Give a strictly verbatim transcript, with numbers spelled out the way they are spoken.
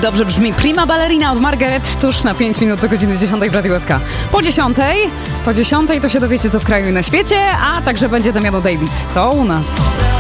Dobrze brzmi Prima Ballerina od Margaret, tuż na pięć minut do godziny dziesiątej w Radiu S K. Po dziesiątej, po dziesiątej to się dowiecie, co w kraju i na świecie, a także będzie Damiano David. To u nas.